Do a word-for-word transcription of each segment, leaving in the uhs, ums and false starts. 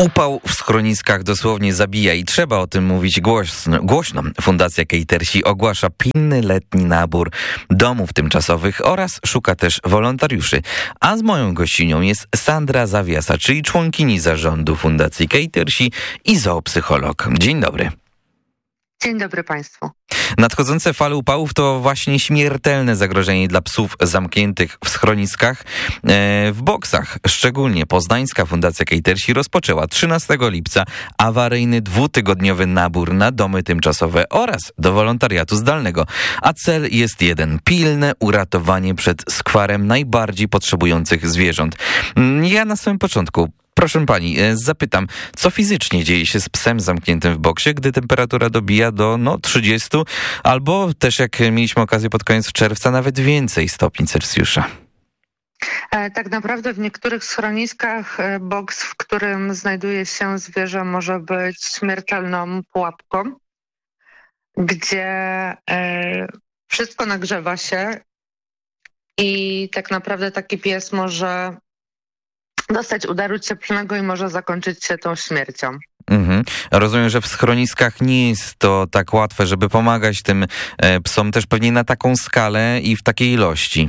Upał w schroniskach dosłownie zabija i trzeba o tym mówić głośno. głośno. Fundacja Catersi ogłasza pilny letni nabór domów tymczasowych oraz szuka też wolontariuszy. A z moją gościnią jest Sandra Zawiasa, czyli członkini zarządu Fundacji Catersi i zoopsycholog. Dzień dobry. Dzień dobry Państwu. Nadchodzące fale upałów to właśnie śmiertelne zagrożenie dla psów zamkniętych w schroniskach. W boksach szczególnie Poznańska Fundacja Catersi rozpoczęła trzynastego lipca awaryjny dwutygodniowy nabór na domy tymczasowe oraz do wolontariatu zdalnego. A cel jest jeden: pilne uratowanie przed skwarem najbardziej potrzebujących zwierząt. Ja na samym początku Proszę pani, zapytam, co fizycznie dzieje się z psem zamkniętym w boksie, gdy temperatura dobija do no, trzydziestu, albo też, jak mieliśmy okazję pod koniec czerwca, nawet więcej stopni Celsjusza? Tak naprawdę w niektórych schroniskach boks, w którym znajduje się zwierzę, może być śmiertelną pułapką, gdzie e, wszystko nagrzewa się i tak naprawdę taki pies może dostać udaru cieplnego i może zakończyć się tą śmiercią. Mhm. Rozumiem, że w schroniskach nie jest to tak łatwe, żeby pomagać tym psom też pewnie na taką skalę i w takiej ilości.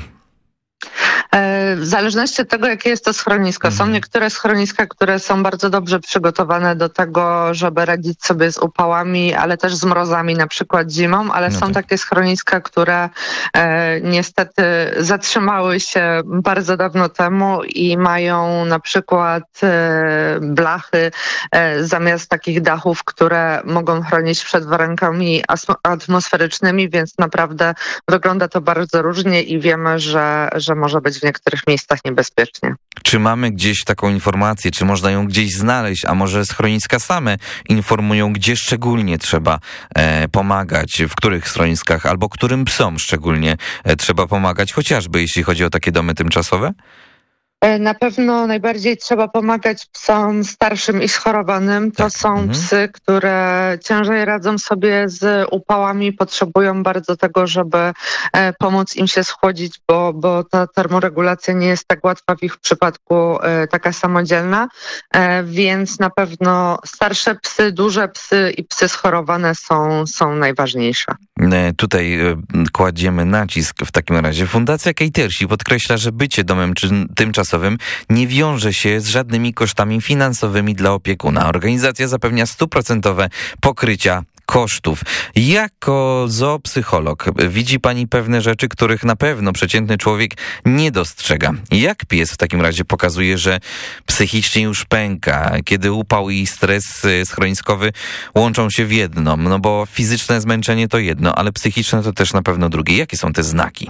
W zależności od tego, jakie jest to schronisko. Są niektóre schroniska, które są bardzo dobrze przygotowane do tego, żeby radzić sobie z upałami, ale też z mrozami, na przykład zimą, ale no są tak. takie schroniska, które e, niestety zatrzymały się bardzo dawno temu i mają na przykład e, blachy e, zamiast takich dachów, które mogą chronić przed warunkami atmosferycznymi, więc naprawdę wygląda to bardzo różnie i wiemy, że, że może być w niektórych miejscach niebezpiecznie. Czy mamy gdzieś taką informację, czy można ją gdzieś znaleźć, a może schroniska same informują, gdzie szczególnie trzeba e, pomagać, w których schroniskach, albo którym psom szczególnie e, trzeba pomagać, chociażby jeśli chodzi o takie domy tymczasowe? Na pewno najbardziej trzeba pomagać psom starszym i schorowanym. To tak. są mhm. psy, które ciężej radzą sobie z upałami, potrzebują bardzo tego, żeby e, pomóc im się schłodzić, bo, bo ta termoregulacja nie jest tak łatwa w ich przypadku, e, taka samodzielna, e, więc na pewno starsze psy, duże psy i psy schorowane są, są najważniejsze. E, tutaj e, kładziemy nacisk w takim razie. Fundacja Catersi podkreśla, że bycie domem czy, tymczasowym nie wiąże się z żadnymi kosztami finansowymi dla opiekuna. Organizacja zapewnia stuprocentowe pokrycia kosztów. Jako zoopsycholog widzi pani pewne rzeczy, których na pewno przeciętny człowiek nie dostrzega. Jak pies w takim razie pokazuje, że psychicznie już pęka, kiedy upał i stres schroniskowy łączą się w jedno? No bo fizyczne zmęczenie to jedno, ale psychiczne to też na pewno drugie. Jakie są te znaki?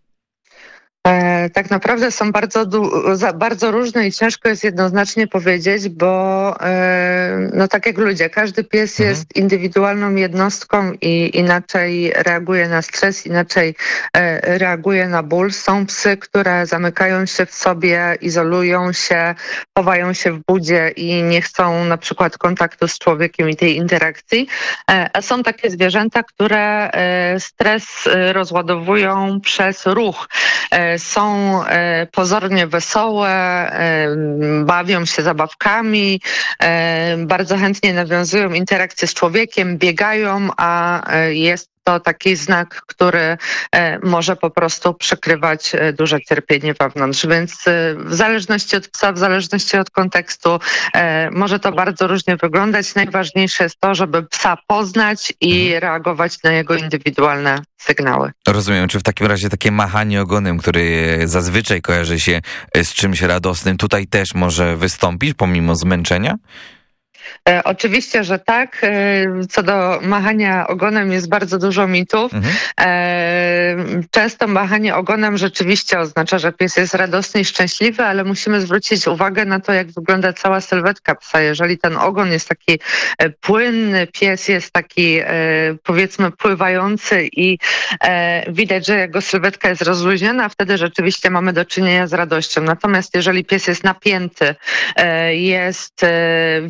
E, tak naprawdę są bardzo, du- za, bardzo różne i ciężko jest jednoznacznie powiedzieć, bo e, no tak jak ludzie, każdy pies mhm. jest indywidualną jednostką i inaczej reaguje na stres, inaczej e, reaguje na ból. Są psy, które zamykają się w sobie, izolują się, chowają się w budzie i nie chcą na przykład kontaktu z człowiekiem i tej interakcji. E, a są takie zwierzęta, które e, stres e, rozładowują przez ruch. E, Są e, pozornie wesołe, e, bawią się zabawkami, e, bardzo chętnie nawiązują interakcję z człowiekiem, biegają, a e, jest to taki znak, który e, może po prostu przykrywać e, duże cierpienie wewnątrz. Więc e, w zależności od psa, w zależności od kontekstu e, może to bardzo różnie wyglądać. Najważniejsze jest to, żeby psa poznać i mhm. reagować na jego indywidualne sygnały. Rozumiem. Czy w takim razie takie machanie ogonem, który zazwyczaj kojarzy się z czymś radosnym, tutaj też może wystąpić pomimo zmęczenia? E, oczywiście, że tak. E, co do machania ogonem jest bardzo dużo mitów. Mhm. E, często machanie ogonem rzeczywiście oznacza, że pies jest radosny i szczęśliwy, ale musimy zwrócić uwagę na to, jak wygląda cała sylwetka psa. Jeżeli ten ogon jest taki e, płynny, pies jest taki e, powiedzmy pływający i e, widać, że jego sylwetka jest rozluźniona, wtedy rzeczywiście mamy do czynienia z radością. Natomiast jeżeli pies jest napięty, e, jest e, widać, że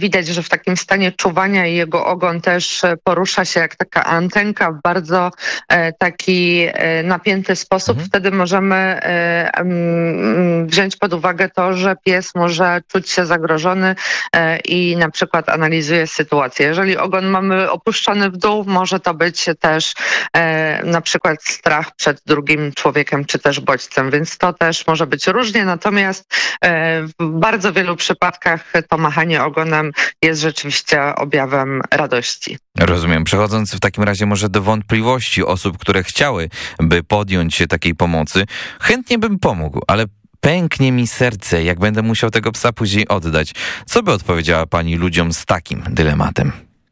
w takim stanie czuwania i jego ogon też porusza się jak taka antenka w bardzo taki napięty sposób, mhm. wtedy możemy wziąć pod uwagę to, że pies może czuć się zagrożony i na przykład analizuje sytuację. Jeżeli ogon mamy opuszczony w dół, może to być też na przykład strach przed drugim człowiekiem, czy też bodźcem, więc to też może być różnie, natomiast w bardzo wielu przypadkach to machanie ogonem jest rzeczywiście objawem radości. Rozumiem. Przechodząc w takim razie może do wątpliwości osób, które chciałyby podjąć się takiej pomocy, chętnie bym pomógł, ale pęknie mi serce, jak będę musiał tego psa później oddać. Co by odpowiedziała pani ludziom z takim dylematem?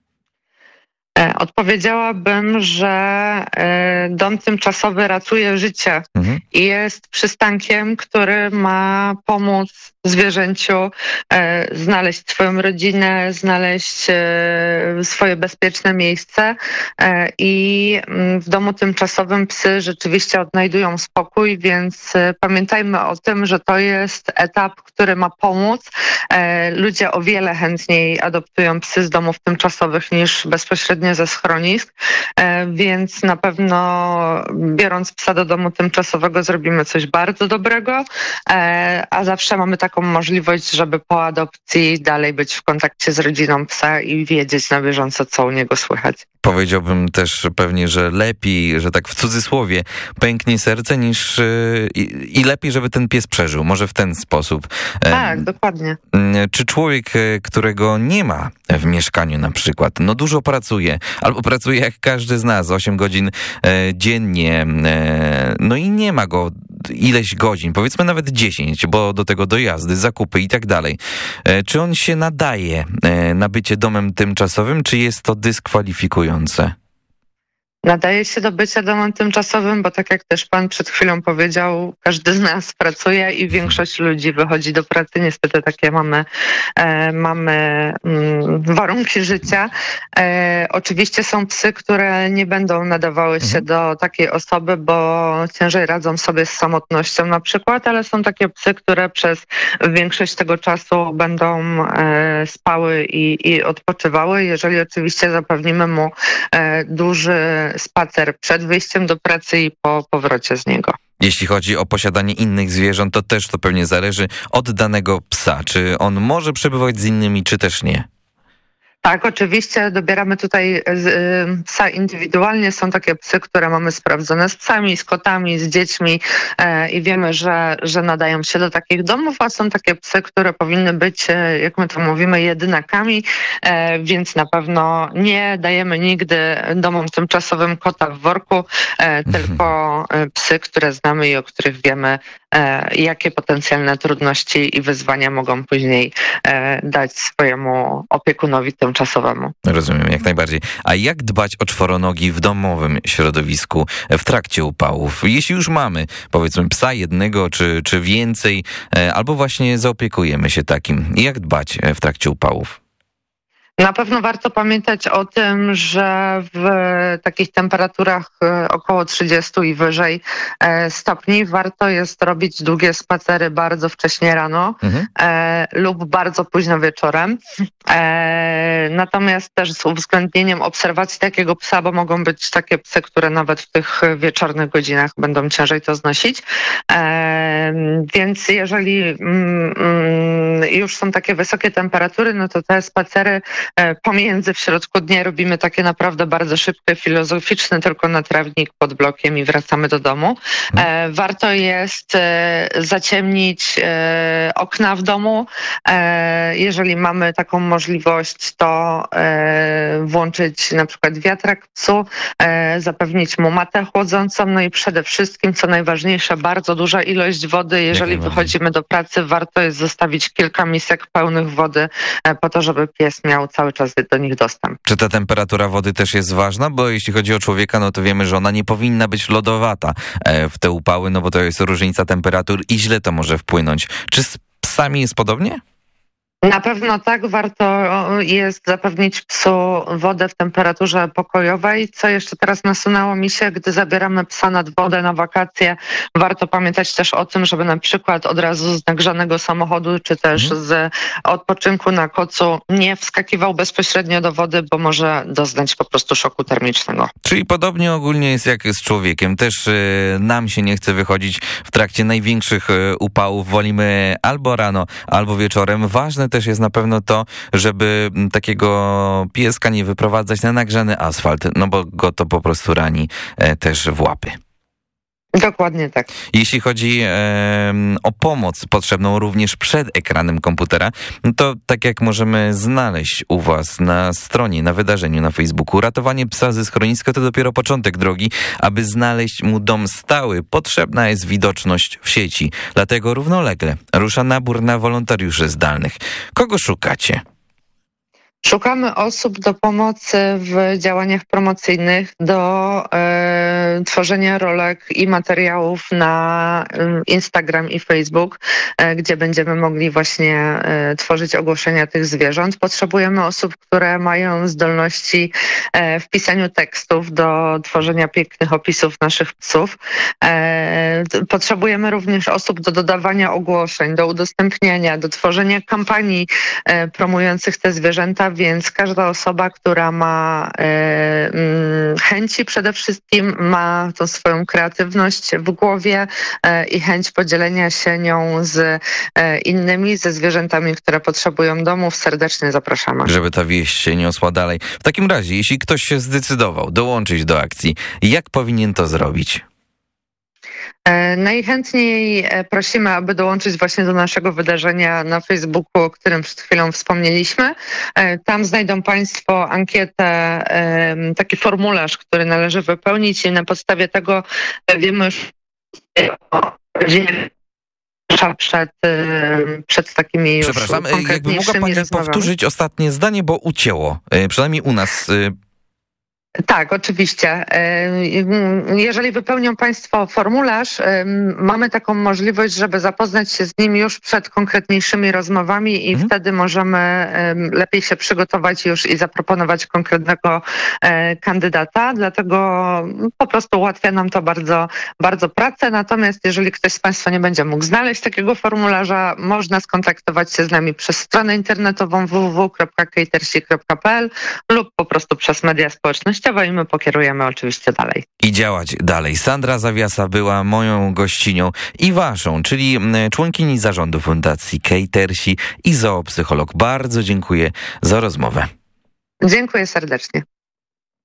Odpowiedziałabym, że dom tymczasowy ratuje życie mhm. i jest przystankiem, który ma pomóc zwierzęciu znaleźć swoją rodzinę, znaleźć swoje bezpieczne miejsce i w domu tymczasowym psy rzeczywiście odnajdują spokój, więc pamiętajmy o tym, że to jest etap, który ma pomóc. Ludzie o wiele chętniej adoptują psy z domów tymczasowych niż bezpośrednio ze schronisk, więc na pewno biorąc psa do domu tymczasowego zrobimy coś bardzo dobrego, a zawsze mamy taką możliwość, żeby po adopcji dalej być w kontakcie z rodziną psa i wiedzieć na bieżąco, co u niego słychać. Powiedziałbym też pewnie, że lepiej, że tak w cudzysłowie, pęknie serce niż i, i lepiej, żeby ten pies przeżył. Może w ten sposób. Tak, e, dokładnie. Czy człowiek, którego nie ma w mieszkaniu na przykład, no dużo pracuje, albo pracuje jak każdy z nas, osiem godzin e, dziennie, e, no i nie ma go ileś godzin, powiedzmy nawet dziesięć, bo do tego dojazdy, zakupy i tak dalej. E, czy on się nadaje e, na bycie domem tymczasowym, czy jest to dyskwalifikujące? Nadaje się do bycia domem tymczasowym, bo tak jak też pan przed chwilą powiedział, każdy z nas pracuje i większość ludzi wychodzi do pracy. Niestety takie mamy, e, mamy mm, warunki życia. E, oczywiście są psy, które nie będą nadawały się mhm. do takiej osoby, bo ciężej radzą sobie z samotnością na przykład, ale są takie psy, które przez większość tego czasu będą e, spały i, i odpoczywały. Jeżeli oczywiście zapewnimy mu e, duży spacer przed wyjściem do pracy i po powrocie z niego. Jeśli chodzi o posiadanie innych zwierząt, to też to pewnie zależy od danego psa. Czy on może przebywać z innymi, czy też nie? Tak, oczywiście dobieramy tutaj psa indywidualnie. Są takie psy, które mamy sprawdzone z psami, z kotami, z dziećmi e, i wiemy, że, że nadają się do takich domów, a są takie psy, które powinny być, jak my to mówimy, jedynakami, e, więc na pewno nie dajemy nigdy domom tymczasowym kota w worku, e, tylko psy, które znamy i o których wiemy, e, jakie potencjalne trudności i wyzwania mogą później e, dać swojemu opiekunowi tymczasowemu. Czasowemu. Rozumiem, jak najbardziej. A jak dbać o czworonogi w domowym środowisku w trakcie upałów? Jeśli już mamy, powiedzmy, psa jednego czy, czy więcej, albo właśnie zaopiekujemy się takim. Jak dbać w trakcie upałów? Na pewno warto pamiętać o tym, że w takich temperaturach około trzydziestu i wyżej stopni warto jest robić długie spacery bardzo wcześnie rano mhm. e, lub bardzo późno wieczorem. E, natomiast też z uwzględnieniem obserwacji takiego psa, bo mogą być takie psy, które nawet w tych wieczornych godzinach będą ciężej to znosić. E, więc jeżeli mm, mm, już są takie wysokie temperatury, no to te spacery pomiędzy w środku dnia robimy takie naprawdę bardzo szybkie, filozoficzne, tylko na trawnik pod blokiem i wracamy do domu. E, warto jest e, zaciemnić e, okna w domu. E, jeżeli mamy taką możliwość, to e, włączyć na przykład wiatrak psu, e, zapewnić mu matę chłodzącą, no i przede wszystkim, co najważniejsze, bardzo duża ilość wody. Jeżeli wychodzimy do pracy, warto jest zostawić kilka misek pełnych wody e, po to, żeby pies miał cały czas do nich dostęp. Czy ta temperatura wody też jest ważna? Bo jeśli chodzi o człowieka, no to wiemy, że ona nie powinna być lodowata w te upały, no bo to jest różnica temperatur i źle to może wpłynąć. Czy z psami jest podobnie? Na pewno tak, warto jest zapewnić psu wodę w temperaturze pokojowej. Co jeszcze teraz nasunęło mi się, gdy zabieramy psa nad wodę na wakacje, warto pamiętać też o tym, żeby na przykład od razu z nagrzanego samochodu, czy też Mhm. z odpoczynku na kocu nie wskakiwał bezpośrednio do wody, bo może doznać po prostu szoku termicznego. Czyli podobnie ogólnie jest jak z człowiekiem. Też y, nam się nie chce wychodzić w trakcie największych y, upałów. Wolimy albo rano, albo wieczorem. Ważne też jest na pewno to, żeby m, takiego pieska nie wyprowadzać na nagrzany asfalt, no bo go to po prostu rani e, też w łapy. Dokładnie tak. Jeśli chodzi e, o pomoc potrzebną również przed ekranem komputera, no to tak jak możemy znaleźć u was na stronie, na wydarzeniu na Facebooku, ratowanie psa ze schroniska to dopiero początek drogi. Aby znaleźć mu dom stały, potrzebna jest widoczność w sieci. Dlatego równolegle rusza nabór na wolontariuszy zdalnych. Kogo szukacie? Szukamy osób do pomocy w działaniach promocyjnych, do e, tworzenia rolek i materiałów na e, Instagram i Facebook, e, gdzie będziemy mogli właśnie e, tworzyć ogłoszenia tych zwierząt. Potrzebujemy osób, które mają zdolności e, w pisaniu tekstów do tworzenia pięknych opisów naszych psów. E, potrzebujemy również osób do dodawania ogłoszeń, do udostępniania, do tworzenia kampanii e, promujących te zwierzęta, więc każda osoba, która ma e, mm, chęci przede wszystkim, ma tą swoją kreatywność w głowie e, i chęć podzielenia się nią z e, innymi, ze zwierzętami, które potrzebują domów, serdecznie zapraszamy. Żeby ta wieść się niosła dalej. W takim razie, jeśli ktoś się zdecydował dołączyć do akcji, jak powinien to zrobić? Najchętniej prosimy, aby dołączyć właśnie do naszego wydarzenia na Facebooku, o którym przed chwilą wspomnieliśmy. Tam znajdą Państwo ankietę, taki formularz, który należy wypełnić i na podstawie tego wiemy już przed, przed takimi już Przepraszam, jakby mogła konkretniejszymi Pani rozmowami. powtórzyć ostatnie zdanie, bo ucięło, przynajmniej u nas. Tak, oczywiście. Jeżeli wypełnią Państwo formularz, mamy taką możliwość, żeby zapoznać się z nim już przed konkretniejszymi rozmowami i Mhm. wtedy możemy lepiej się przygotować już i zaproponować konkretnego kandydata. Dlatego po prostu ułatwia nam to bardzo, bardzo pracę. Natomiast jeżeli ktoś z Państwa nie będzie mógł znaleźć takiego formularza, można skontaktować się z nami przez stronę internetową w w w kropka catersi kropka p l lub po prostu przez media społecznościowe i my pokierujemy oczywiście dalej. I działać dalej. Sandra Zawiasa była moją gościnią i waszą, czyli członkini zarządu Fundacji Catersi i zoopsycholog. Bardzo dziękuję za rozmowę. Dziękuję serdecznie.